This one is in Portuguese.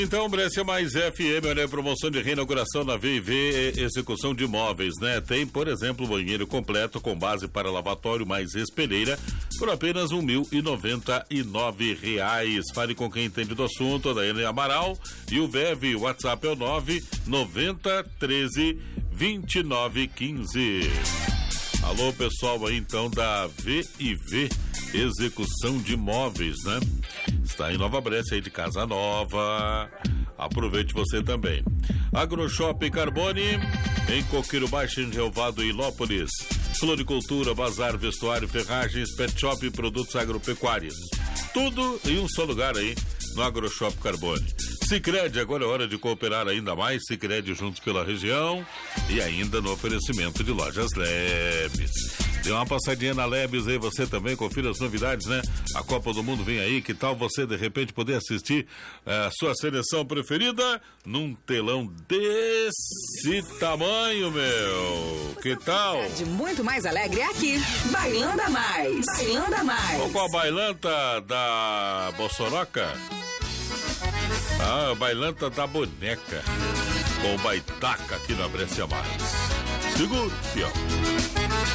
Então, Brescia Mais FM, olha, promoção de reinauguração na V&V, execução de imóveis, né? Tem, por exemplo, banheiro completo com base para lavatório mais espelheira por apenas R$ 1.099. Fale com quem entende do assunto, a Daiane Amaral, e o VEV, o WhatsApp é o 990132915. Alô, pessoal aí então da V&V, execução de imóveis, né? Está em Nova Brescia aí de casa nova. Aproveite você também. AgroShop Carbone, em Coqueiro Baixo, em Relvado e Ilópolis. Floricultura, bazar, vestuário, ferragens, pet shop e produtos agropecuários. Tudo em um só lugar aí, no AgroShop Carbone. Sicredi, agora é hora de cooperar ainda mais. Sicredi juntos pela região e ainda no oferecimento de lojas Lebes. Dê uma passadinha na Lebes aí, você também confira as novidades, né? A Copa do Mundo vem aí, que tal você de repente poder assistir a sua seleção preferida num telão desse tamanho, meu? Que tal? Muito mais alegre é aqui, Bailando a Mais. Bailando a Mais. Qual a bailanta da Bossoroca? A bailanta da boneca com baitaca aqui na Brescia Mais. Seguro, ó.